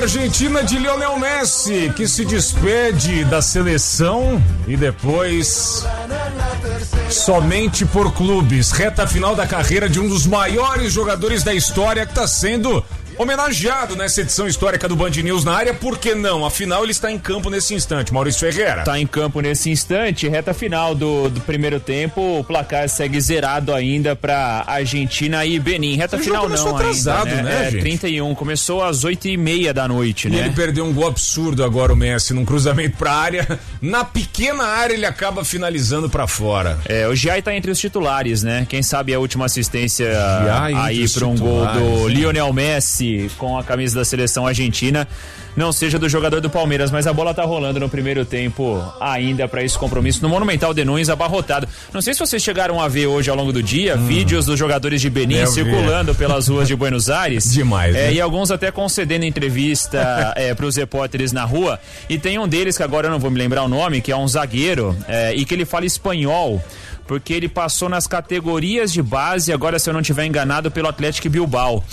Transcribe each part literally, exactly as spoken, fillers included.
Argentina de Lionel Messi, que se despede da seleção e depois somente por clubes. Reta final da carreira de um dos maiores jogadores da história, que está sendo homenageado nessa edição histórica do Band News na área. Por que não? Afinal, ele está em campo nesse instante. Maurício Ferreira. Está em campo nesse instante, reta final do, do primeiro tempo. O placar segue zerado ainda para Argentina e Benin. Reta Ele final não atrasado, ainda, né? né, é, gente? trinta e um, começou às oito e meia da noite, E né? ele perdeu um gol absurdo agora, o Messi, num cruzamento pra área. Na pequena área ele acaba finalizando pra fora. É, o Giai tá entre os titulares, né? Quem sabe a última assistência Giai aí para um gol do Lionel Messi com a camisa da seleção argentina não seja do jogador do Palmeiras, mas a bola tá rolando no primeiro tempo ainda para esse compromisso no Monumental de Nunes, abarrotado. Não sei se vocês chegaram a ver hoje ao longo do dia hum. vídeos dos jogadores de Benin Eu circulando vi. pelas ruas de Buenos Aires. Demais, é, né? E alguns até concedendo entrevista é, pros repórteres na rua, e tem um deles que agora eu não vou me lembrar o nome, que é um zagueiro é, e que ele fala espanhol, porque ele passou nas categorias de base, agora se eu não estiver enganado, pelo Atlético Bilbao.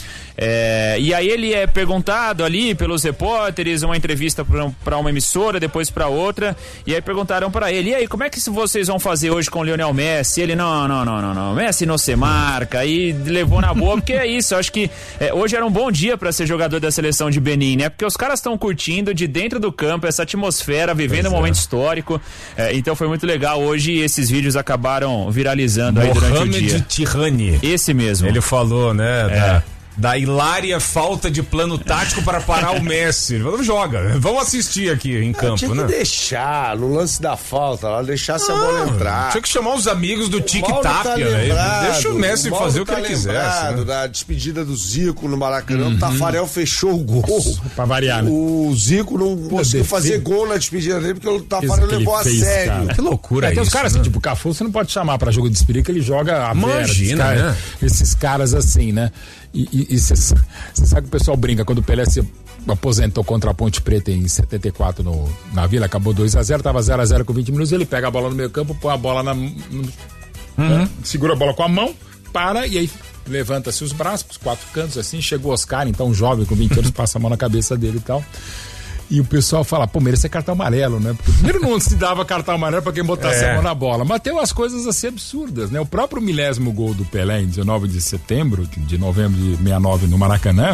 É, e aí ele é perguntado ali pelos repórteres, uma entrevista para uma emissora, depois para outra, e aí perguntaram para ele: e aí, como é que vocês vão fazer hoje com o Lionel Messi? Ele, não, não, não, não, não, Messi não se marca, e levou na boa, porque é isso, eu acho que é, hoje era um bom dia para ser jogador da seleção de Benin, né? Porque os caras estão curtindo de dentro do campo essa atmosfera, vivendo pois um é. momento histórico, é, então foi muito legal. Hoje esses vídeos acabaram viralizando aí durante o dia. Mohamed Tirrani. Esse mesmo. Ele falou, né? É. Da... da hilária falta de plano tático para parar o Messi. Joga, vamos assistir aqui em campo, tinha que né? deixar, no lance da falta lá, deixar se a bola entrar. Tinha que chamar os amigos do Tic-Tac, tá velho. Deixa o Messi o fazer o que tá ele quisesse. Né? Da despedida do Zico no Maracanã, uhum. o Tafarel fechou o gol. Pra variar, né? O Zico não conseguiu fazer gol na despedida dele porque o Tafarel levou a fez, sério. Cara. Que loucura é, é tem isso, os caras né? que, tipo, o Cafu, você não pode chamar pra jogo de despedida, que ele joga a vera. Imagina, cara, né? Esses caras assim, né? E você sabe que o pessoal brinca quando o Pelé se aposentou contra a Ponte Preta em setenta e quatro no, na Vila, acabou dois a zero, tava zero a zero com vinte minutos, ele pega a bola no meio campo, põe a bola na... No, uhum. né? Segura a bola com a mão, para e aí levanta-se os braços pros quatro cantos assim, chegou o Oscar, então jovem com vinte anos, passa a mão na cabeça dele e tal. E o pessoal fala, pô, merece cartão amarelo, né? Porque primeiro não se dava cartão amarelo pra quem botasse é. a mão na bola. Mas tem umas coisas assim absurdas, né? O próprio milésimo gol do Pelé em dezenove de setembro, de novembro de sessenta e nove no Maracanã,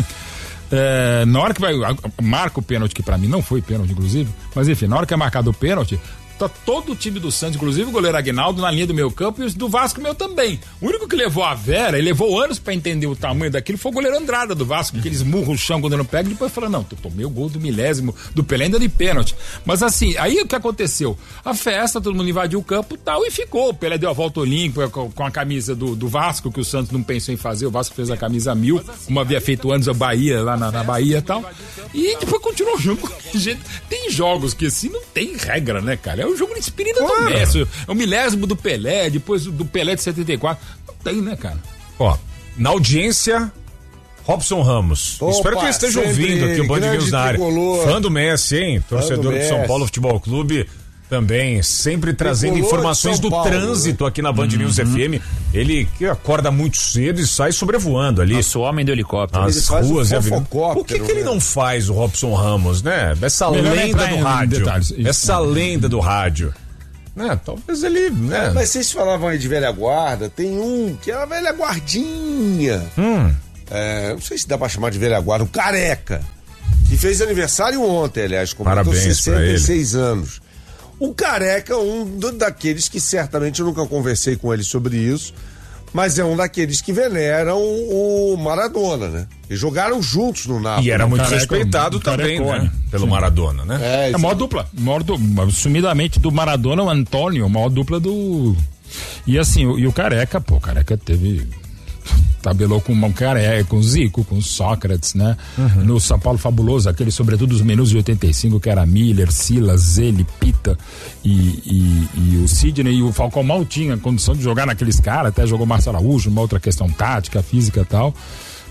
é, na hora que vai, marca o pênalti, que pra mim não foi pênalti, inclusive, mas enfim, na hora que é marcado o pênalti, tá todo o time do Santos, inclusive o goleiro Aguinaldo na linha do meio campo, e os do Vasco meu também. O único que levou a vera, ele levou anos pra entender o tamanho daquilo, foi o goleiro Andrada do Vasco, porque eles murram o chão quando não pega, e depois fala, não, eu tomei o gol do milésimo do Pelé ainda de pênalti. Mas assim, aí o que aconteceu? A festa, todo mundo invadiu o campo e tal, e ficou. O Pelé deu a volta olímpica com, com a camisa do, do Vasco, que o Santos não pensou em fazer, o Vasco fez a camisa mil, como havia feito antes a Bahia, lá na, na Bahia e tal. E depois continuou o jogo. Tem jogos que assim não tem regra, né, cara? É o jogo de espírito claro. do Messi, é o milésimo do Pelé, depois do Pelé de setenta e quatro. Não tem, né, cara? Ó, na audiência, Robson Ramos. Opa, espero que ele esteja ouvindo aqui o Band News na área. Fã do Messi, hein? Torcedor do, do São Paulo Futebol Clube. Também, sempre trazendo tricolor informações do Paulo, trânsito né? aqui na Band uhum. News F M. Ele que acorda muito cedo e sai sobrevoando ali. Nossa, o homem do helicóptero. As ruas e avenidas. Por que, que ele não faz o Robson Ramos, né? Essa Melhor lenda do rádio. Essa lenda do rádio. Né? Talvez ele, né? É, mas vocês falavam aí de velha guarda, tem um que é uma velha guardinha. Hum. É, não sei se dá pra chamar de velha guarda, o Careca. Que fez aniversário ontem, aliás, completou sessenta e seis anos. O Careca é um daqueles que certamente eu nunca conversei com ele sobre isso, mas é um daqueles que veneram o Maradona, né? E jogaram juntos no Napoli. E era muito Careca, respeitado também, Carecone, né? Pelo Sim. Maradona, né? É, é a maior dupla, maior du- sumidamente do Maradona, o Antônio, a maior dupla do... E assim, o, e o Careca, pô, o Careca teve... tabelou com o Careca, com o Zico, com o Sócrates, né? Uhum. No São Paulo Fabuloso, aquele sobretudo os menus de oitenta e cinco, que era Miller, Silas, ele, Pita e, e, e o Sidney, e o Falcão mal tinha condição de jogar naqueles caras, até jogou Marcelo Araújo, uma outra questão tática, física e tal.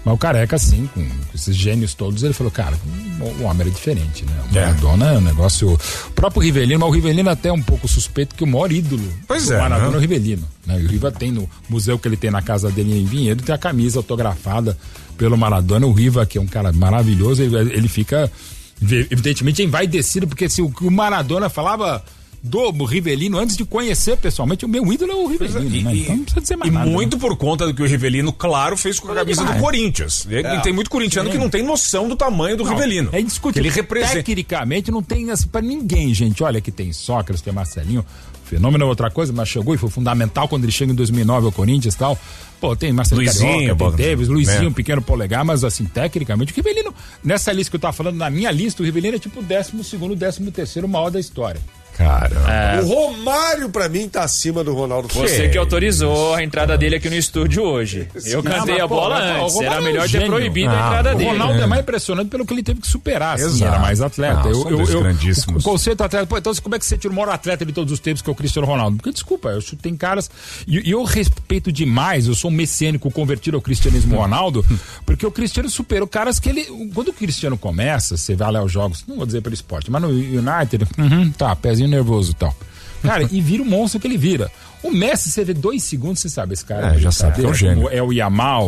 Mas o Careca, assim, com esses gênios todos, ele falou, cara, o homem era diferente, né? O Maradona é um negócio... O próprio Rivelino, mas o Rivelino até é um pouco suspeito que o maior ídolo pois do é, Maradona né? é o Rivelino. Né? E o Riva tem no museu que ele tem na casa dele em Vinhedo, tem a camisa autografada pelo Maradona. O Riva, que é um cara maravilhoso, ele, ele fica, evidentemente, envaidecido, porque se o, o Maradona falava... do Rivelino, antes de conhecer pessoalmente, o meu ídolo é o Rivelino, e, né? Então não precisa dizer mais e nada. muito né? por conta do que o Rivelino, claro, fez com a camisa demais. do Corinthians. É. Tem muito corintiano Sim. que não tem noção do tamanho do não, Rivelino. É indiscutível. Ele representa. Tecnicamente não tem assim, pra ninguém, gente. Olha que tem Sócrates, tem Marcelinho. Fenômeno é outra coisa, mas chegou e foi fundamental quando ele chega em dois mil e nove ao Corinthians e tal. Pô, tem Marcelinho Luizinho, Carioca, tem Davis, Luizinho, é. um pequeno polegar, mas assim, tecnicamente, o Rivelino, nessa lista que eu tava falando, na minha lista, o Rivelino é tipo o décimo segundo, décimo terceiro maior da história. Cara, é. O Romário, pra mim, tá acima do Ronaldo. Você que autorizou a entrada dele aqui no estúdio hoje. Eu cantei a bola pô, antes. Era melhor ter proibido ah, a entrada o dele. O Ronaldo é mais impressionante pelo que ele teve que superar. Assim, era mais atleta. Não, eu, eu, eu, grandíssimos. O, o conceito atleta. Pô, então, como é que você tira o maior atleta de todos os tempos, que é o Cristiano Ronaldo? Porque, desculpa, eu acho que tem caras. E eu respeito demais, eu sou um messiânico convertido ao cristianismo Ronaldo, porque o Cristiano superou caras que ele. Quando o Cristiano começa, você vai lá aos jogos, não vou dizer pelo esporte, mas no United, uhum, tá, pezinho nervoso e tal. Cara, e vira o monstro que ele vira. O Messi, você vê dois segundos, você sabe, esse cara é, já sabe, é um gênio. É o Yamal.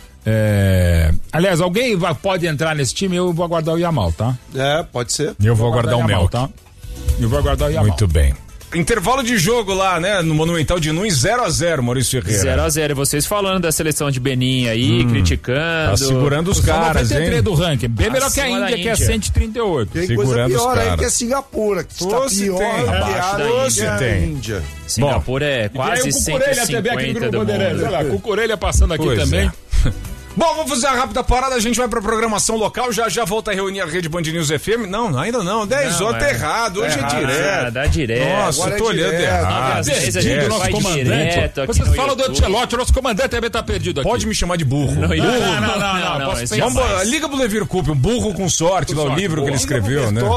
É... Aliás, alguém vai, pode entrar nesse time? Eu vou aguardar o Yamal, tá? É, pode ser. Eu vou, vou aguardar, aguardar o Mel, tá? Eu vou aguardar o Yamal. Muito bem. Intervalo de jogo lá, né? No Monumental de Nunes, zero a zero, Maurício Ferreira. zero a zero. E vocês falando da seleção de Benin aí, hum, criticando. Tá segurando os caras, hein? do ranking. Bem melhor Acima que a Índia, que é cento e trinta e oito. Tem segurando coisa pior aí que é Singapura, que está pior tem. Abaixo da Índia. tem. Índia. Singapura é quase cento e cinquenta do mundo. Olha lá, Cucurelha passando aqui pois também. É. Bom, vamos fazer a rápida parada, a gente vai pra programação local, já já volta a reunir a Rede Band News F M. Não, ainda não, dez horas, tá errado, hoje é, é direto. Ah, dá direto. Nossa, Agora eu tô é olhando direto. errado. Perdido, nosso comandante. Vocês falam do Ancelotti, o nosso comandante também tá perdido aqui. Pode me chamar de burro. Não, burro. não, não, não, não, não, posso não Vamos, liga pro Levir Coupe, um burro com sorte, lá o livro que ele escreveu, né?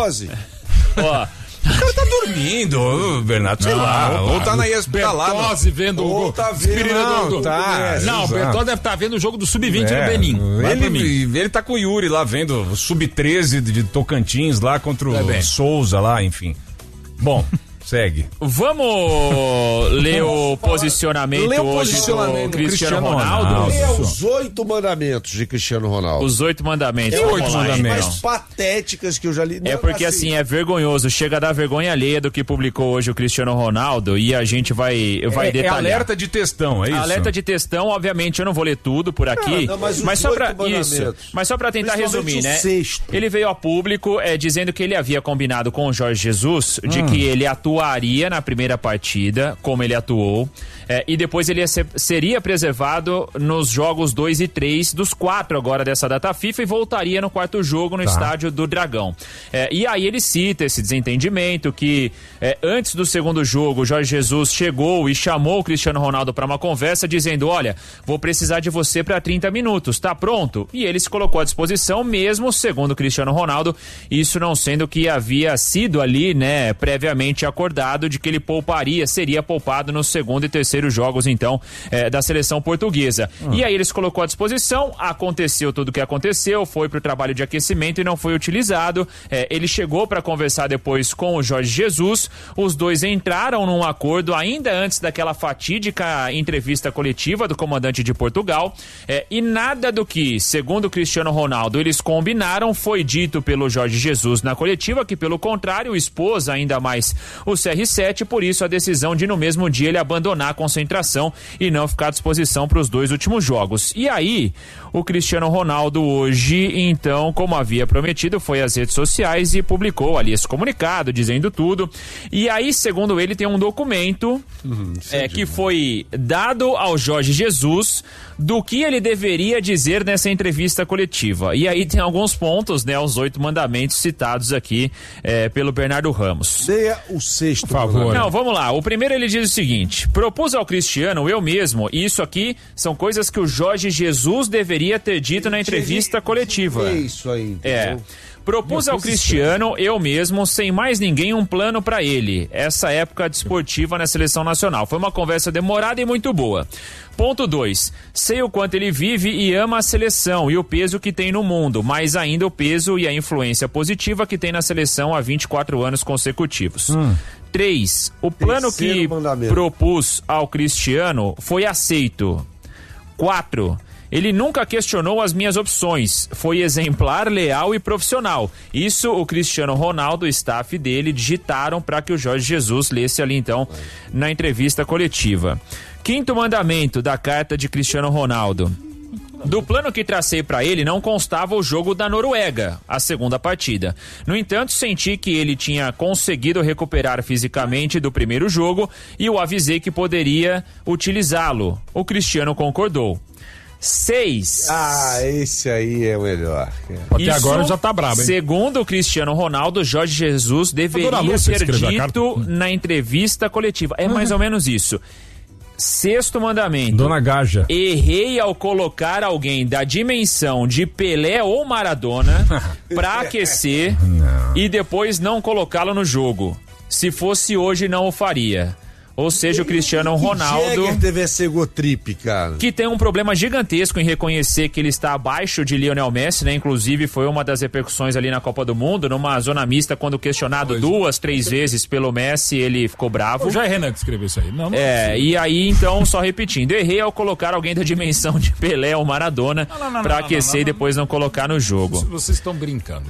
Ó. O cara tá dormindo, Bernardo, sei não, lá. Ou tá na E S P N lá. Bertozzi vendo ou o tá vendo. Não, do, tá. do não, o Bertozzi deve estar tá vendo o jogo do sub vinte é, no Benin. Ele, ele tá com o Yuri lá vendo o sub treze de Tocantins lá contra o é Souza lá, enfim. Bom. Segue. Vamos ler o posicionamento Lê o hoje posicionamento do Cristiano, Cristiano Ronaldo. Ronaldo. Lê os oito mandamentos de Cristiano Ronaldo. Os oito mandamentos. É oito mandamentos. mandamentos. mais patéticas que eu já li. É porque assim, assim, é vergonhoso. Chega a dar vergonha alheia do que publicou hoje o Cristiano Ronaldo e a gente vai, vai é, detalhar. É alerta de textão, é isso? Alerta de textão, obviamente eu não vou ler tudo por aqui. Não, não, mas mas, só pra, isso, mas só pra tentar resumir, né? Sexto. Ele veio a público é, dizendo que ele havia combinado com o Jorge Jesus de hum. que ele atuaria na primeira partida, como ele atuou, é, e depois ele ser, seria preservado nos jogos dois e três dos quatro agora dessa data FIFA e voltaria no quarto jogo no tá. estádio do Dragão. É, e aí ele cita esse desentendimento que é, antes do segundo jogo o Jorge Jesus chegou e chamou o Cristiano Ronaldo para uma conversa dizendo, olha, vou precisar de você para trinta minutos, tá pronto? E ele se colocou à disposição mesmo, segundo o Cristiano Ronaldo, isso não sendo que havia sido ali, né, previamente acordado de que ele pouparia, seria poupado nos segundo e terceiro jogos, então, é, da seleção portuguesa. Hum. E aí ele se colocou à disposição, aconteceu tudo o que aconteceu, foi pro trabalho de aquecimento e não foi utilizado. É, ele chegou para conversar depois com o Jorge Jesus, os dois entraram num acordo ainda antes daquela fatídica entrevista coletiva do comandante de Portugal, é, e nada do que, segundo o Cristiano Ronaldo, eles combinaram foi dito pelo Jorge Jesus na coletiva, que pelo contrário expôs ainda mais o C R sete, por isso a decisão de no mesmo dia ele abandonar a concentração e não ficar à disposição para os dois últimos jogos. E aí, o Cristiano Ronaldo hoje, então, como havia prometido, foi às redes sociais e publicou ali esse comunicado, dizendo tudo. E aí, segundo ele, tem um documento uhum, é, que foi dado ao Jorge Jesus do que ele deveria dizer nessa entrevista coletiva. E aí tem alguns pontos, né, os oito mandamentos citados aqui é, pelo Bernardo Ramos. Leia os sexto, por favor. Não, vamos lá. O primeiro ele diz o seguinte: propus ao Cristiano, eu mesmo, e isso aqui são coisas que o Jorge Jesus deveria ter dito na entrevista coletiva. É isso aí. É. Propus ao Cristiano, eu mesmo, sem mais ninguém, um plano pra ele. Essa época desportiva na seleção nacional. Foi uma conversa demorada e muito boa. Ponto dois. Sei o quanto ele vive e ama a seleção e o peso que tem no mundo, mas ainda o peso e a influência positiva que tem na seleção há vinte e quatro anos consecutivos. Hum. três. O plano Terceiro que mandamento. propus ao Cristiano foi aceito. quatro. Ele nunca questionou as minhas opções. Foi exemplar, leal e profissional. Isso o Cristiano Ronaldo e o staff dele digitaram para que o Jorge Jesus lesse ali então na entrevista coletiva. Quinto mandamento da carta de Cristiano Ronaldo. Do plano que tracei para ele não constava o jogo da Noruega, a segunda partida. No entanto, senti que ele tinha conseguido recuperar fisicamente do primeiro jogo e o avisei que poderia utilizá-lo. O Cristiano concordou. Seis. Ah, esse aí é o melhor. Até Isso, agora já tá brabo, hein? Segundo o Cristiano Ronaldo, Jorge Jesus deveria ter dito na entrevista coletiva. É mais ou menos isso. Sexto mandamento. Dona Gaja. Errei ao colocar alguém da dimensão de Pelé ou Maradona pra aquecer não. e depois não colocá-lo no jogo. Se fosse hoje, não o faria. Ou seja, o Cristiano Ronaldo... Que teve esse egotrip, cara. Que tem um problema gigantesco em reconhecer que ele está abaixo de Lionel Messi, né? Inclusive, foi uma das repercussões ali na Copa do Mundo, numa zona mista, quando questionado duas, três vezes pelo Messi, ele ficou bravo. Já é Renan que escreveu isso aí. Não, não é, é e aí, então, só repetindo. Errei ao colocar alguém da dimensão de Pelé ou Maradona não, não, não, pra não, aquecer não, não, não, e depois não colocar no jogo. Vocês estão brincando.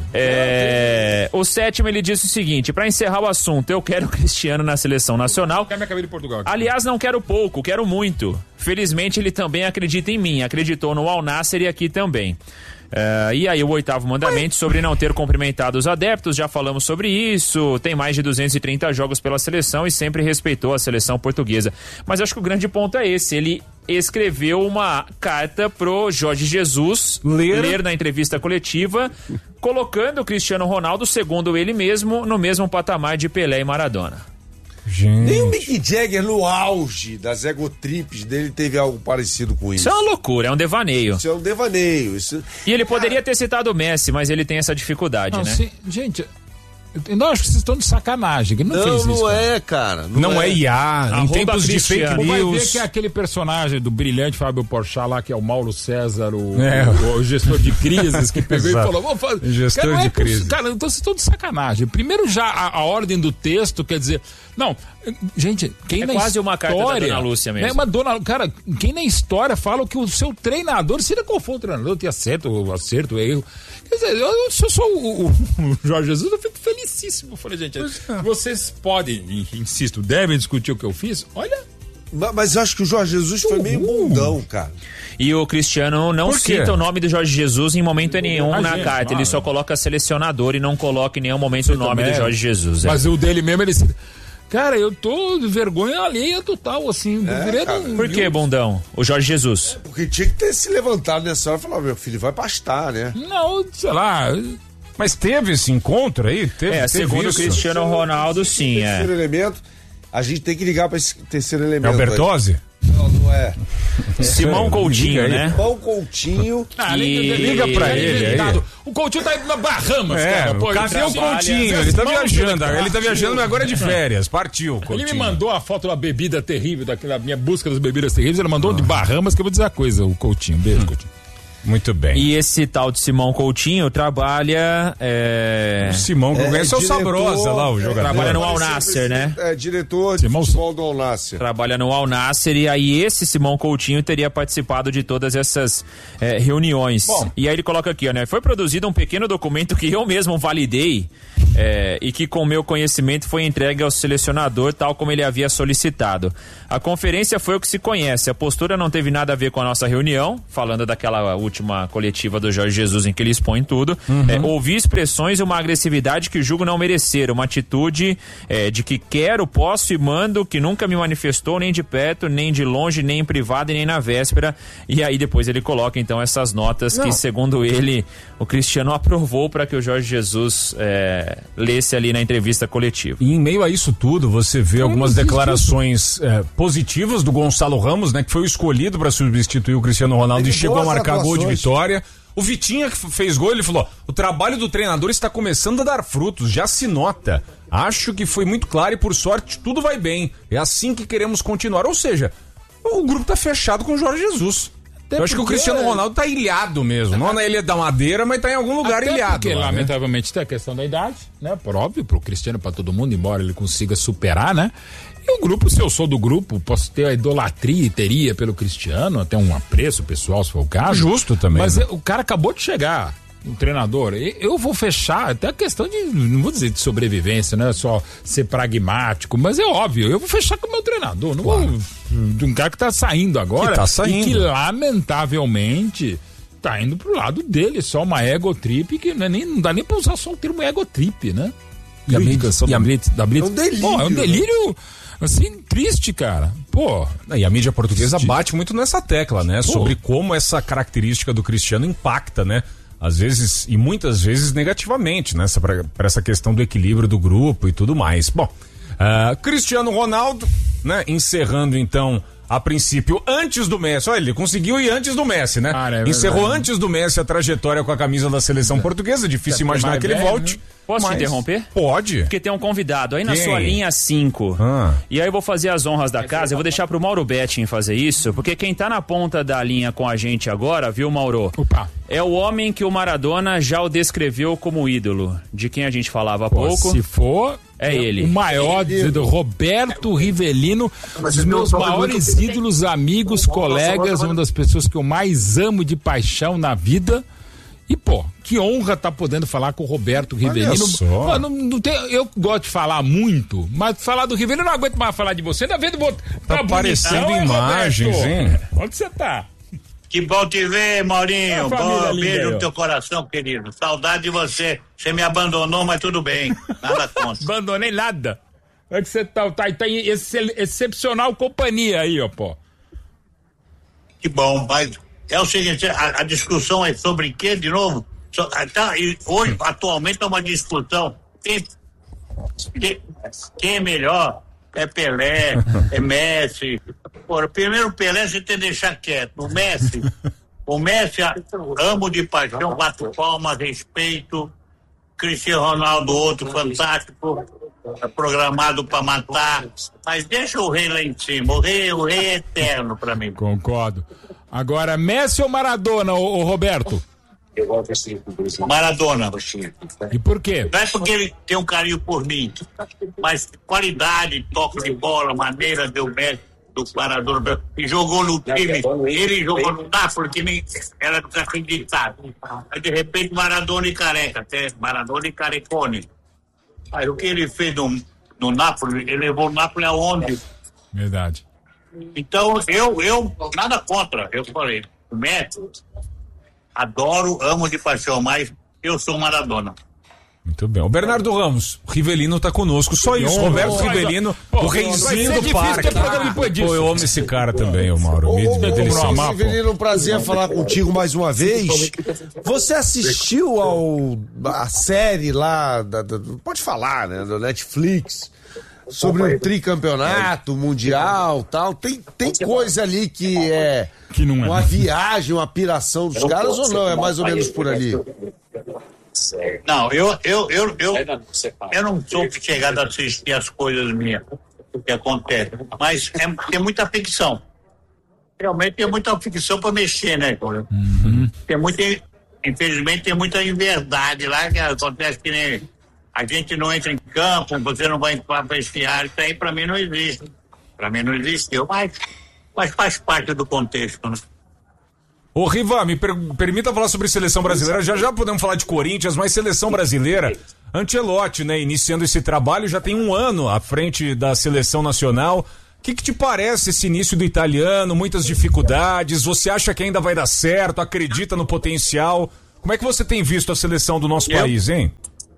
É... O sétimo, ele disse o seguinte, pra encerrar o assunto, eu quero o Cristiano na seleção nacional. De Portugal aqui. Aliás, não quero pouco, quero muito. Felizmente ele também acredita em mim, acreditou no Al Nassr e aqui também. Uh, e aí o oitavo mandamento sobre não ter cumprimentado os adeptos, já falamos sobre isso, tem mais de duzentos e trinta jogos pela seleção e sempre respeitou a seleção portuguesa. Mas acho que o grande ponto é esse, ele escreveu uma carta pro Jorge Jesus ler, ler na entrevista coletiva, colocando o Cristiano Ronaldo, segundo ele mesmo, no mesmo patamar de Pelé e Maradona. Gente. Nem o Mick Jagger no auge das egotrips dele teve algo parecido com isso. Isso é uma loucura, é um devaneio. Isso é um devaneio. Isso... E ele poderia ter citado o Messi, mas ele tem essa dificuldade, não, né? Sim, gente, eu não acho que vocês estão de sacanagem. Ele não, não fez isso. Não, cara. é, cara. Não, não é, é I A. Em Arroba tempos de fake news. Vai ver que é aquele personagem do brilhante Fábio Porchat lá, que é o Mauro César, o, é. o, o gestor de crises, que pegou e falou: vamos fazer. Gestor cara, de é crise. Cara, então vocês estão de sacanagem. Primeiro, já a, a ordem do texto, quer dizer. Não, gente, quem é na quase história, uma carta da Dona Lúcia mesmo. É uma dona, cara, quem na história fala que o seu treinador, seja qual for o treinador, tem acerto, o acerto, o erro. Quer dizer, eu, se eu sou o, o, o Jorge Jesus, eu fico felicíssimo. Eu falei, gente, vocês podem, insisto, devem discutir o que eu fiz. Olha. Mas eu acho que o Jorge Jesus foi meio bundão, cara. E o Cristiano não cita o nome do Jorge Jesus em momento nenhum na gente, carta. Claro. Ele só coloca selecionador e não coloca em nenhum momento Você o nome também. do Jorge Jesus. É. Mas o dele mesmo, ele cita. Cara, eu tô de vergonha alheia total, assim. É, cara, Por que, bundão? O Jorge Jesus. É porque tinha que ter se levantado nessa hora e falar, meu filho, vai pastar, né? Não, sei lá. Mas teve esse encontro aí? Teve, é, teve segundo isso. o Cristiano Ronaldo, sim, é. Terceiro elemento, a gente tem que ligar pra esse terceiro elemento. É o Bertozzi? Não, não é. Simão Coutinho, né? Simão Coutinho. Ah, e... Liga pra ele aí. O Coutinho tá indo na Bahamas, é, cara. Pô, cadê o Coutinho? Ele tá viajando. Ele tá viajando, mas agora é de férias. Partiu, Coutinho. Ele me mandou a foto da bebida terrível, daquela minha busca das bebidas terríveis. Ele mandou ah. de Bahamas, que eu vou dizer a coisa, o Coutinho. Beijo, hum. Coutinho. Muito bem. E esse tal de Simão Coutinho trabalha... É... O Simão, que eu conheço é o Sabrosa lá, o jogador. Trabalha no Al Nassr, né? É, diretor de Simão... futebol do Al Nassr. Trabalha no Al Nassr e aí esse Simão Coutinho teria participado de todas essas é, reuniões. Bom. E aí ele coloca aqui, ó, né? Foi produzido um pequeno documento que eu mesmo validei é, e que com meu conhecimento foi entregue ao selecionador tal como ele havia solicitado. A conferência foi o que se conhece. A postura não teve nada a ver com a nossa reunião, falando daquela última coletiva do Jorge Jesus em que ele expõe tudo. Uhum. É, ouvi expressões e uma agressividade que julgo não merecer, uma atitude é, de que quero, posso e mando, que nunca me manifestou nem de perto, nem de longe, nem em privado e nem na véspera. E aí depois ele coloca então essas notas não. que segundo ele o Cristiano aprovou para que o Jorge Jesus é, lesse ali na entrevista coletiva. E em meio a isso tudo, você vê Como algumas declarações é, positivas do Gonçalo Ramos, né? Que foi o escolhido para substituir o Cristiano Ronaldo e chegou a marcar gol de vitória. O Vitinha, que fez gol, ele falou: o trabalho do treinador está começando a dar frutos, já se nota. Acho que foi muito claro e, por sorte, tudo vai bem. É assim que queremos continuar. Ou seja, o grupo tá fechado com o Jorge Jesus. Até Eu acho que o Cristiano Ronaldo tá ilhado mesmo. Não na Ilha da Madeira, mas tá em algum lugar Até ilhado. Porque, lá, lamentavelmente, né? tem a questão da idade, né? Por óbvio, pro Cristiano, pra todo mundo, embora ele consiga superar, né? E o grupo, se eu sou do grupo, posso ter a idolatria e teria pelo Cristiano, até um apreço pessoal, se for o caso. Justo também. Mas né? o cara acabou de chegar, um treinador. Eu vou fechar, até a questão de, não vou dizer de sobrevivência, não é só ser pragmático, mas é óbvio, eu vou fechar com o meu treinador. Não claro. vou. De um cara que tá saindo agora. Que tá saindo. E que, lamentavelmente, tá indo pro lado dele, só uma ego trip, que não, é nem, não dá nem pra usar só o termo ego trip, né? E a mídia da Blitz, da Blitz. É um delírio. Pô, é um delírio, né? Assim, triste, cara. Pô. E a mídia portuguesa bate muito nessa tecla, né? Pô. Sobre como essa característica do Cristiano impacta, né? Às vezes, e muitas vezes negativamente, né? Para essa questão do equilíbrio do grupo e tudo mais. Bom, uh, Cristiano Ronaldo, né? Encerrando então, a princípio, antes do Messi. Olha, ele conseguiu ir antes do Messi, né? Ah, é Encerrou antes do Messi a trajetória com a camisa da seleção portuguesa. Difícil imaginar que ele velho, volte. Né? Posso Mas... te interromper? Pode. Porque tem um convidado aí na Quem? sua linha cinco. Ah. E aí eu vou fazer as honras da casa. Eu vou deixar pro Mauro Betting fazer isso, porque quem tá na ponta da linha com a gente agora, viu, Mauro? Opa. É o homem que o Maradona já o descreveu como ídolo, de quem a gente falava há Pô, pouco. Se for, é ele. O maior, do Roberto Rivelino, um dos meus maiores ídolos, amigos, colegas, uma das pessoas que eu mais amo de paixão na vida. E, pô, que honra tá podendo falar com o Roberto Rivelino. Pô, não, não tem, eu gosto de falar muito, mas falar do Rivelino eu não aguento mais falar de você. Tá vendo? Tá, tá aparecendo bonitão, imagens, hein? Onde você tá? Que bom te ver, Maurinho. Bom, beijo no teu coração, querido. Saudade de você. Você me abandonou, mas tudo bem. Nada contra. Abandonei nada. É que você tá, tá, tá em excel, excepcional companhia aí, ó, pô. Que bom, mas é o seguinte, a, a discussão é sobre quê, de novo? So, tá, e hoje, atualmente, é uma discussão. Quem, quem, quem é melhor? É Pelé, é Messi. Porra, primeiro o Pelé você tem que deixar quieto. O Messi, o Messi amo de paixão, bato palmas, respeito. Cristiano Ronaldo, outro fantástico, programado para matar. Mas deixa o rei lá em cima. O rei, o rei é eterno para mim. Concordo. Agora, Messi ou Maradona, ô, ô Roberto? Maradona. E por quê? Não é porque ele tem um carinho por mim, mas qualidade, toque de bola, maneira deu Messi do Maradona, e jogou no time, ele jogou no Napoli, que nem era desacreditado. Aí de repente Maradona e Careca, até Maradona e Carecone. Aí o que ele fez no, no Napoli, ele levou o Napoli aonde? Verdade. Então eu, eu nada contra, eu falei, o Messi, adoro, amo de paixão, mas eu sou Maradona. Muito bem. O Bernardo Ramos, o Rivelino tá conosco, só isso. Oh, Roberto oh, Rivelino, pô, o reizinho do parque. Ah, pô, eu amo esse cara também, o Mauro. Me, me Ô, Rivelino, um prazer falar contigo mais uma vez. Você assistiu ao a série lá, da, da, pode falar, né, do Netflix, sobre o tricampeonato mundial e tal. Tem, tem coisa ali que é, que não é uma viagem, uma piração dos caras ou não? É mais ou menos por ali? Não, eu, eu, eu, eu, eu não sou chegado a assistir as coisas minhas que acontecem, mas é, tem muita ficção. Realmente tem muita ficção para mexer, né, cara? Uhum. Tem muita, infelizmente tem muita inverdade lá que acontece que nem a gente não entra em campo, você não vai para vestiário, isso aí para mim não existe. Para mim não existiu, mas, mas faz parte do contexto, né? Ô Riva, me per- permita falar sobre seleção brasileira, já já podemos falar de Corinthians, mas seleção brasileira, Ancelotti, né, iniciando esse trabalho, já tem um ano à frente da seleção nacional. O que, que te parece esse início do italiano, muitas dificuldades, você acha que ainda vai dar certo, acredita no potencial? Como é que você tem visto a seleção do nosso Eu... país, hein?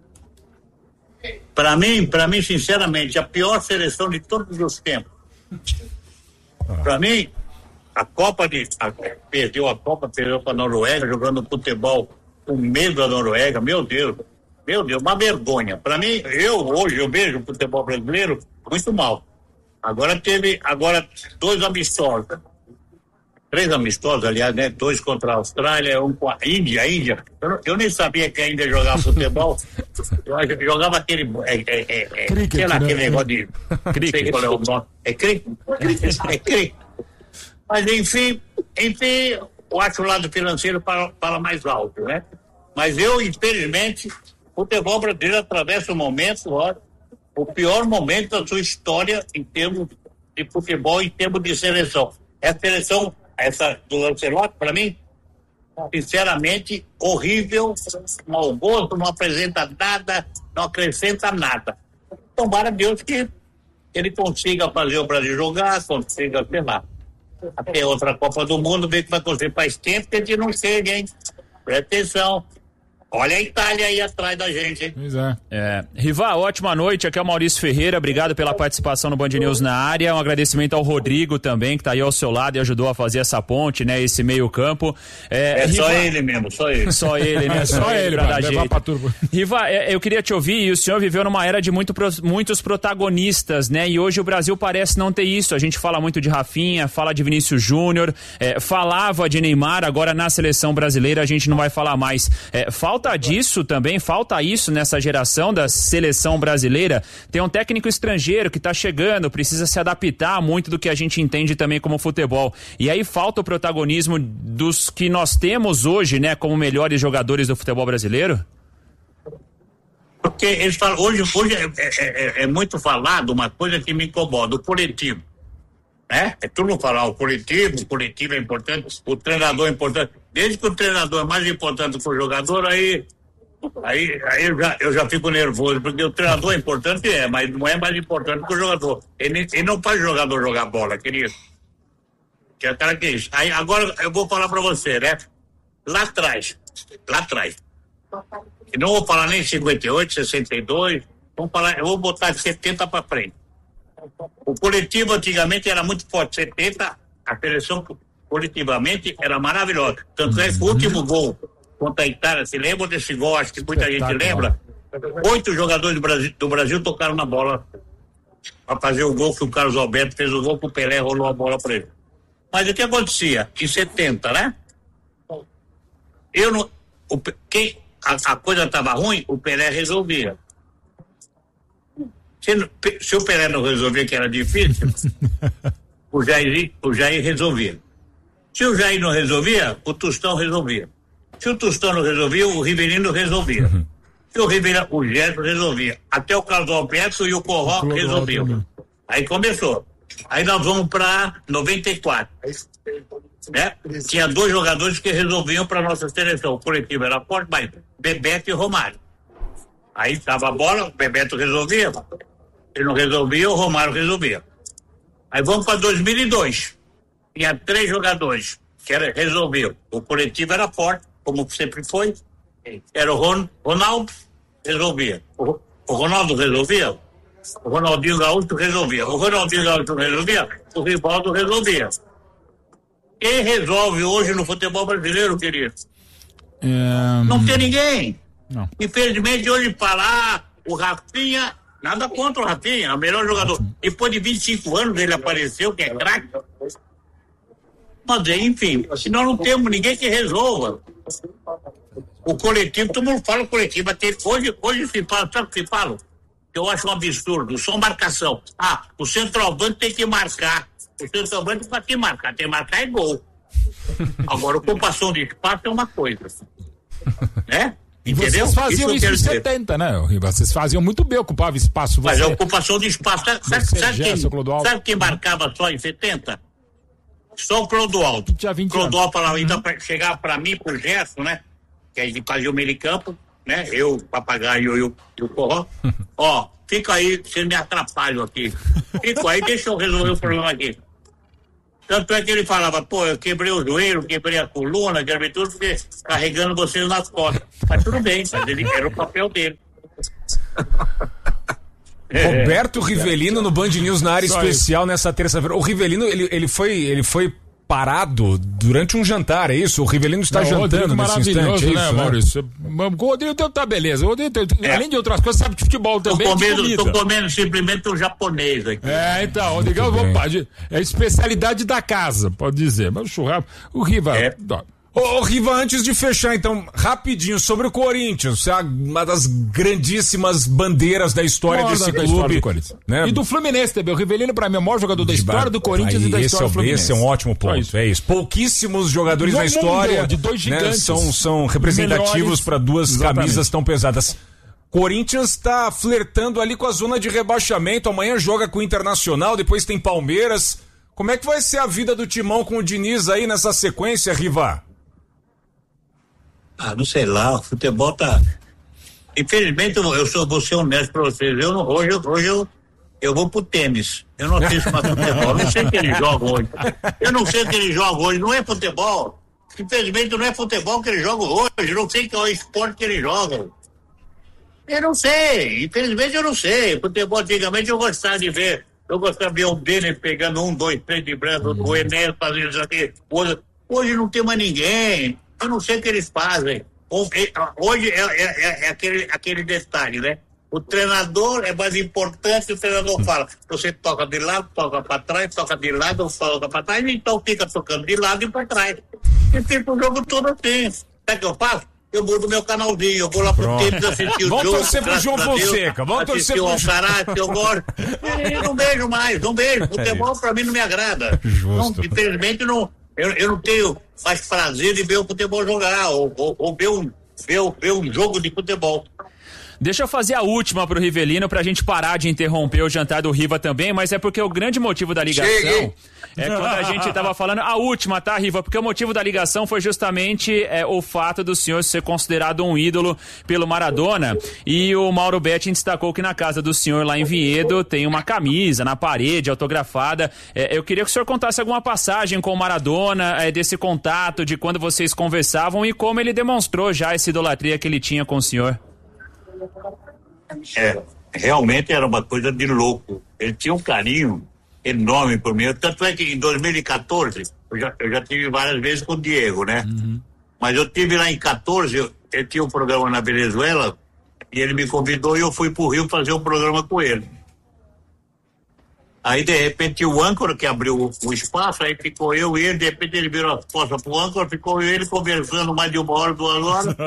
Para mim, para mim, sinceramente, a pior seleção de todos os tempos. Ah. Para mim, a Copa de. A, perdeu a Copa, perdeu para a Noruega, jogando futebol com medo da Noruega, meu Deus. Meu Deus, uma vergonha. Para mim, eu hoje eu vejo o futebol brasileiro muito mal. Agora teve, agora dois amistosos. Três amistosos, aliás, né? Dois contra a Austrália, um com a Índia. A Índia. Eu, eu nem sabia que a Índia jogava futebol. Eu jogava aquele. É, é, é, cricket, sei lá, né? Aquele negócio de. Cricket. Sei qual é o nome. É cricket? É cricket. Mas, enfim, enfim, eu acho o lado financeiro para, para mais alto, né? Mas eu, infelizmente, o futebol brasileiro atravessa um momento, ó, o pior momento da sua história em termos de futebol, em termos de seleção. Essa seleção, essa do Ancelotti, para mim, sinceramente, horrível, mau gosto, não apresenta nada, não acrescenta nada. Tomara Deus que ele consiga fazer o Brasil jogar, consiga, sei lá, até outra Copa do Mundo, ver que vai conseguir. Faz tempo que a gente não chega, hein? Presta atenção. Olha a Itália aí atrás da gente, hein? Pois é. é. Riva, ótima noite. Aqui é o Maurício Ferreira. Obrigado pela participação no Band News na área. Um agradecimento ao Rodrigo também, que tá aí ao seu lado e ajudou a fazer essa ponte, né? Esse meio campo. É, é Riva... só ele mesmo, só ele. Só ele, né? Só, só ele, pra dar jeito. Pra turbo. Riva, eu queria te ouvir, e o senhor viveu numa era de muito, muitos protagonistas, né? E hoje o Brasil parece não ter isso. A gente fala muito de Rafinha, fala de Vinícius Júnior, é, falava de Neymar, agora na seleção brasileira a gente não vai falar mais. É, falta disso também, falta isso nessa geração da seleção brasileira. Tem um técnico estrangeiro que está chegando, precisa se adaptar muito do que a gente entende também como futebol. E aí falta o protagonismo dos que nós temos hoje, né, como melhores jogadores do futebol brasileiro? Porque eles falam, hoje, hoje é, é, é muito falado uma coisa que me incomoda, o coletivo. Né? É tudo falar, o coletivo, o coletivo é importante, o treinador é importante. Desde que o treinador é mais importante que o jogador, aí, aí, aí eu, já, eu já fico nervoso, porque o treinador é importante, é, mas não é mais importante que o jogador. Ele, ele não faz o jogador jogar bola, querido. Que é o cara que é isso. Aí, agora eu vou falar pra você, né? Lá atrás, lá atrás. E não vou falar nem cinquenta e oito, sessenta e dois, vamos falar, eu vou botar de setenta pra frente. O coletivo antigamente era muito forte, setenta, a seleção coletivamente era maravilhosa. Tanto é que o último gol contra a Itália, se lembra desse gol? Acho que muita gente lembra. Oito jogadores do Brasil, do Brasil tocaram na bola para fazer o gol que o Carlos Alberto fez o gol que o Pelé rolou a bola para ele. Mas o que acontecia? Em setenta, né? Eu não. O, quem, a, a coisa estava ruim, o Pelé resolvia. Se, se o Pelé não resolvia, que era difícil, o Jair, o Jair resolvia. Se o Jair não resolvia, o Tostão resolvia. Se o Tostão não resolvia, o Rivelino resolvia. Uhum. Se o Rivelino, o Gerson resolvia. Até o Carlos Alberto e o Corró resolviam. Aí começou. Aí nós vamos para noventa e quatro. Né? Tinha dois jogadores que resolviam para nossa seleção. O coletivo era forte, mas Bebeto e Romário. Aí tava a bola, o Bebeto resolvia. Ele não resolvia, o Romário resolvia. Aí vamos para dois mil e dois. Tinha três jogadores que era, resolviam. O coletivo era forte, como sempre foi. Era o Ron, Ronaldo, resolvia. O, o Ronaldo resolvia. O Ronaldinho Gaúcho resolvia. O Ronaldinho Gaúcho resolvia. O Rivaldo resolvia. Quem resolve hoje no futebol brasileiro, querido? Um... Não tem ninguém. Não. Infelizmente, hoje falar o Rafinha, nada contra o Rafinha, é o melhor jogador. Depois de vinte e cinco anos ele apareceu, que é craque. Mas, enfim, se nós não temos ninguém que resolva. O coletivo, todo mundo fala o coletivo. Hoje, hoje se fala, sabe o que se fala? Eu acho um absurdo, só marcação. Ah, o centroavante tem que marcar. O centroavante tem que marcar, tem que marcar é gol. Agora, ocupação de espaço é uma coisa. Né? E entendeu? Vocês faziam isso, isso em setenta, né, Riva? Vocês faziam muito bem, ocupava espaço. Você, Mas a ocupação de espaço, sabe, sabe, sabe, quem, sabe quem marcava só em setenta? Só o Clodoaldo. O Clodoaldo falava, então, pra chegar pra mim, pro Gerson, né? Que a gente fazia o meio de campo, né? Eu, o Papagaio e o, e o Corró. Ó, fica aí, vocês me atrapalham aqui. Fica aí, deixa eu resolver o problema aqui. Tanto é que ele falava, pô, eu quebrei o joelho, quebrei a coluna, quebrei tudo, porque carregando vocês nas costas. Mas tudo bem, mas ele era o papel dele. Roberto Rivelino no Band News na área Só especial isso. Nessa terça-feira. O Rivelino, ele, ele, foi, ele foi parado durante um jantar, é isso? O Rivelino está não, jantando nesse instante, é isso, né, Maurício? Né? O Rodrigo tá beleza. O Rodrigo, é. além de outras coisas, sabe de futebol também. Tô comendo, tô comendo simplesmente um japonês aqui. É, então, o Rodrigo é a especialidade da casa, pode dizer. Mas o churrasco, o Riva... É. Ô, ô, Riva, antes de fechar, então, rapidinho, sobre o Corinthians, uma das grandíssimas bandeiras da história Mora desse da clube. História do né? E do Fluminense também. O Rivelino, pra mim, é o maior jogador da história do Corinthians Aí, e da história é, do Fluminense. Esse é um ótimo ponto, isso. é isso. Pouquíssimos jogadores no na história mundo, de dois gigantes, né, são, são representativos para duas Exatamente. camisas tão pesadas. Corinthians está flertando ali com a zona de rebaixamento, amanhã joga com o Internacional, depois tem Palmeiras. Como é que vai ser a vida do Timão com o Diniz aí nessa sequência, Riva? Ah, não sei lá, o futebol tá... Infelizmente, eu sou, vou ser honesto pra vocês, eu não, hoje, hoje eu, eu vou pro tênis, eu não assisto mais futebol, eu não sei o que eles jogam hoje, eu não sei o que eles jogam hoje, não é futebol, infelizmente não é futebol que eles jogam hoje, eu não sei qual é o esporte que eles jogam, eu não sei, infelizmente eu não sei, futebol antigamente eu gostava de ver, eu gostava de ver o Denner pegando um, dois, três de branco, uhum. o Enéas fazendo isso aqui, hoje, hoje não tem mais ninguém. Eu não sei o que eles fazem. Hoje é, é, é aquele, aquele detalhe, né? O treinador é mais importante, o treinador fala, você toca de lado, toca para trás, toca de lado, toca para trás, então fica tocando de lado e para trás. E fica o jogo todo assim. Sabe o que eu faço? Eu mudo meu canalzinho, eu vou lá pro tênis assistir o Vamos jogo. Vamos torcer pro João Fonseca, vamos torcer pro João Fonseca. Eu gosto. E não vejo mais, não vejo. Futebol pra mim não me agrada. Não, infelizmente não... Eu, eu não tenho mais prazer de ver o futebol jogar, ou, ou, ou ver, um, ver, ver um jogo de futebol. Deixa eu fazer a última pro Rivelino pra gente parar de interromper o jantar do Riva também, mas é porque o grande motivo da ligação Cheguei. é quando a gente tava falando, a última, tá, Riva? Porque o motivo da ligação foi justamente é, o fato do senhor ser considerado um ídolo pelo Maradona, e o Mauro Betti destacou que na casa do senhor lá em Vinhedo tem uma camisa na parede autografada. É, eu queria que o senhor contasse alguma passagem com o Maradona, é, desse contato, de quando vocês conversavam e como ele demonstrou já essa idolatria que ele tinha com o senhor. É, realmente era uma coisa de louco. Ele tinha um carinho enorme por mim. Tanto é que em dois mil e quatorze, eu já, eu já tive várias vezes com o Diego, né? Uhum. Mas eu tive lá em quatorze, eu, ele tinha um programa na Venezuela e ele me convidou e eu fui pro Rio fazer um programa com ele. Aí, de repente, o âncora que abriu o, o espaço, aí ficou eu e ele, de repente ele virou as costas pro âncora, ficou eu e ele conversando mais de uma hora, duas horas.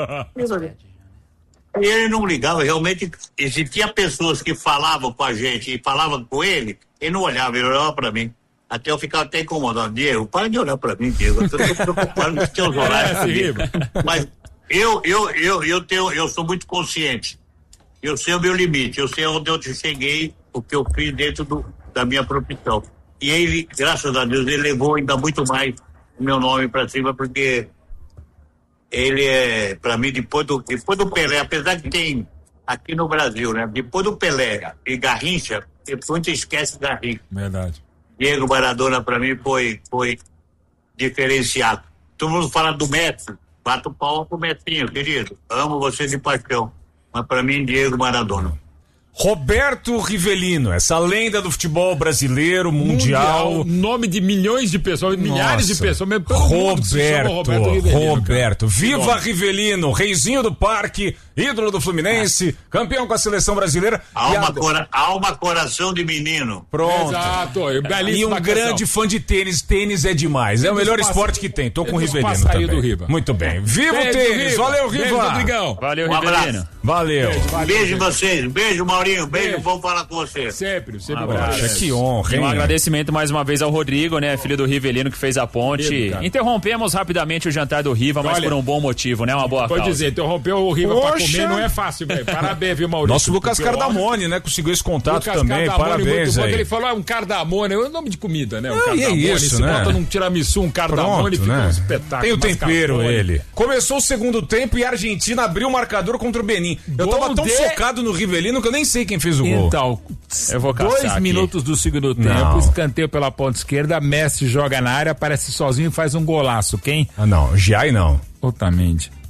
E ele não ligava, realmente existia pessoas que falavam com a gente e falavam com ele, ele não olhava, ele olhava pra mim. Até eu ficava até incomodado. Diego, para de olhar pra mim, Diego. Eu tô preocupado com os teus horários. Mas eu, eu, eu, eu, tenho, eu sou muito consciente. Eu sei o meu limite, eu sei onde eu cheguei, o que eu fiz dentro do, da minha profissão. E ele, graças a Deus, ele levou ainda muito mais o meu nome pra cima, porque ele é, pra mim, depois do, depois do Pelé, apesar que tem aqui no Brasil, né? Depois do Pelé e Garrincha, muita esquece Garrincha. Verdade. Diego Maradona, pra mim, foi, foi diferenciado. Todo mundo fala do Messi, bato palma pro Messinho, querido. Amo você de paixão. Mas pra mim, Diego Maradona. Roberto Rivelino, essa lenda do futebol brasileiro, mundial. mundial nome de milhões de pessoas, milhares Nossa. de pessoas. Mesmo pelo Roberto, Roberto Rivelino. Roberto. Viva Rivelino, reizinho do parque, ídolo do Fluminense, ah. campeão com a seleção brasileira. Alma, a... cora... Alma, coração de menino. Pronto. Exato. E um grande fã de tênis. Tênis é demais. É o melhor passa... esporte que tem. Tô com o Rivelino também. Do Riva. Muito bem. Viva Beijo, o tênis. Riva. Valeu, Riva. Beijo, Rodrigão. Valeu, um Rivelino. Valeu. Beijo, valeu, beijo vocês. Beijo, Maurinho. Beijo, beijo. Bom falar com você. Sempre, sempre. Um abraço. Que honra, hein? Um agradecimento mais uma vez ao Rodrigo, né? Filho do Rivelino, que fez a ponte. Riva, Interrompemos rapidamente o jantar do Riva, mas Olha, por um bom motivo, né? Uma boa causa. Pode dizer, interrompeu o Riva Poxa. pra comer não é fácil, velho. Parabéns, viu, Maurício? Nosso Lucas Cardamone, né? Conseguiu esse contato Lucas também. Cardamone, Parabéns aí. Ele falou, é um Cardamone, é o nome de comida, né? Um ah, Cardamone. É isso, Se né? bota num tiramisu, um Cardamone, Pronto, fica né? um espetáculo. Tem o tempero, Cardamone. Ele. Começou o segundo tempo e a Argentina abriu o marcador contra o Benin. Eu Gol tava tão de... focado no Rivelino que eu nem sei quem fez o gol. Então, eu vou dois aqui. minutos do segundo tempo, não. Escanteio pela ponta esquerda, Messi joga na área, aparece sozinho e faz um golaço. Quem? Ah, não. Giai não. Otamendi.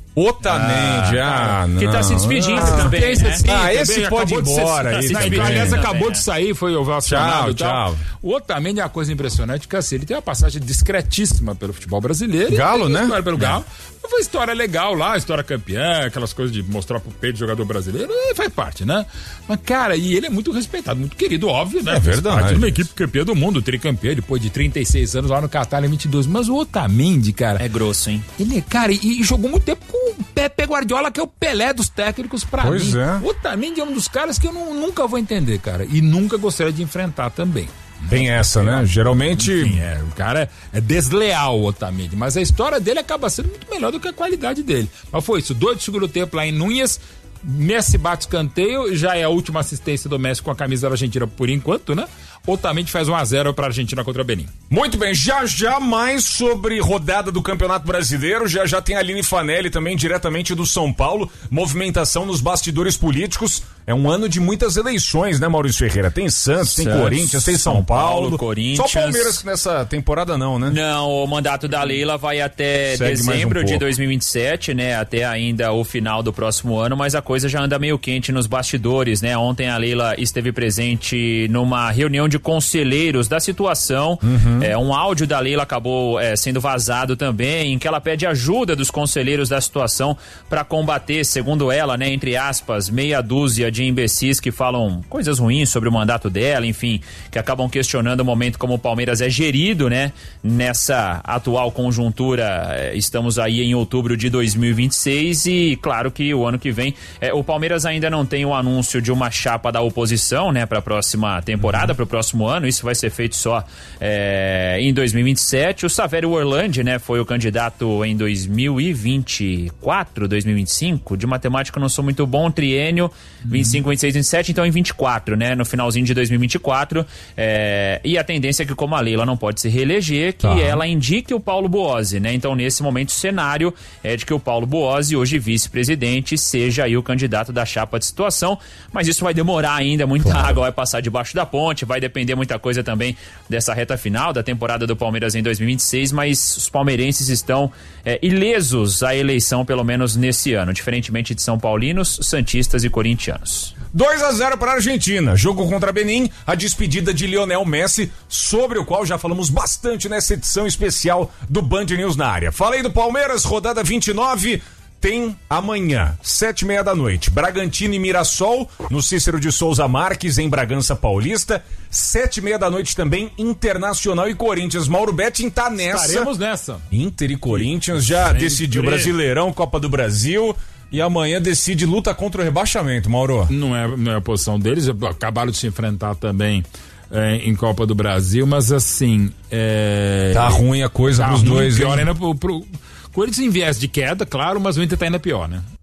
Otamendi, ah, ah não. Que tá se despedindo ah, também, né? Assim, ah, esse pode ir embora. Aí, tá tá aliás, acabou de sair, foi ovacionado. Tchau, tchau. O Otamendi é uma coisa impressionante, que assim, ele tem uma passagem discretíssima pelo futebol brasileiro. Galo, né? História pelo Galo. Foi uma história legal lá, história campeã, aquelas coisas de mostrar pro peito do jogador brasileiro, faz parte, né? Mas, cara, e ele é muito respeitado, muito querido, óbvio, né? É verdade. Parte de uma equipe campeã do mundo, tricampeã, depois de trinta e seis anos lá no Catar em vinte e dois. Mas o Otamendi, cara... É grosso, hein? Ele, cara, e, e jogou muito tempo com o Pepe Guardiola, que é o Pelé dos técnicos pra pois mim. Pois é. O Otamendi é um dos caras que eu não, nunca vou entender, cara. E nunca gostaria de enfrentar também. Tem essa, né? Geralmente... Enfim, é, o cara é desleal, o Otamendi, mas a história dele acaba sendo muito melhor do que a qualidade dele. Mas foi isso, dois de segundo tempo lá em Núñez, Messi bate escanteio, já é a última assistência do Messi com a camisa da Argentina por enquanto, né? Otamendi faz um a zero pra Argentina contra a Benin. Muito bem, já já mais sobre rodada do Campeonato Brasileiro, já já tem a Aline Fanelli também diretamente do São Paulo, movimentação nos bastidores políticos. É um ano de muitas eleições, né, Maurício Ferreira? Tem Santos, tem Santos, Corinthians, tem São, São Paulo, Paulo, Corinthians. Só Palmeiras nessa temporada não, né? Não, o mandato da Leila vai até Segue dezembro um de dois mil e vinte e sete, né? Até ainda o final do próximo ano, mas a coisa já anda meio quente nos bastidores, né? Ontem a Leila esteve presente numa reunião de conselheiros da situação. Uhum. É, um áudio da Leila acabou é, sendo vazado também, em que ela pede ajuda dos conselheiros da situação para combater, segundo ela, né, entre aspas, meia dúzia de imbecis que falam coisas ruins sobre o mandato dela, enfim, que acabam questionando o momento como o Palmeiras é gerido, né, nessa atual conjuntura. Estamos aí em outubro de dois mil e vinte e seis e claro que o ano que vem é, o Palmeiras ainda não tem o anúncio de uma chapa da oposição, né, para a próxima temporada, para o próximo ano. Isso vai ser feito só é, em dois mil e vinte e sete. O Savério Orlandi, né, foi o candidato em dois mil e vinte e quatro, dois mil e vinte e cinco. De matemática eu não sou muito bom, triênio vinte e cinco, vinte e seis, vinte e sete, então em vinte e quatro, né, no finalzinho de dois mil e vinte e quatro. É, e a tendência é que, como a Leila não pode se reeleger, que tá. ela indique o Paulo Boozzi, né? Então, nesse momento, o cenário é de que o Paulo Boozzi, hoje vice-presidente, seja aí o candidato da chapa de situação, mas isso vai demorar ainda, muita claro. água vai passar debaixo da ponte, vai depender muita coisa também dessa reta final da temporada do Palmeiras em dois mil e vinte e seis, mas os palmeirenses estão é, ilesos à eleição, pelo menos nesse ano, diferentemente de São Paulinos, santistas e corintianos. dois a zero para a Argentina, jogo contra Benin, a despedida de Lionel Messi, sobre o qual já falamos bastante nessa edição especial do Band News na área. Falei do Palmeiras, rodada vinte e nove, tem amanhã, sete e meia da noite, Bragantino e Mirassol, no Cícero de Souza Marques, em Bragança Paulista. Sete e meia da noite também, Internacional e Corinthians. Mauro Betting tá nessa. Estaremos nessa. Inter e Corinthians já Sempre. decidiu Brasileirão, Copa do Brasil. E amanhã decide luta contra o rebaixamento, Mauro. Não é, não é a posição deles, acabaram de se enfrentar também é, em Copa do Brasil, mas assim... É, tá ruim a coisa tá pros ruim, dois, pior ainda pro, pro Corinthians em viés de queda, claro, mas o Inter tá ainda pior, né?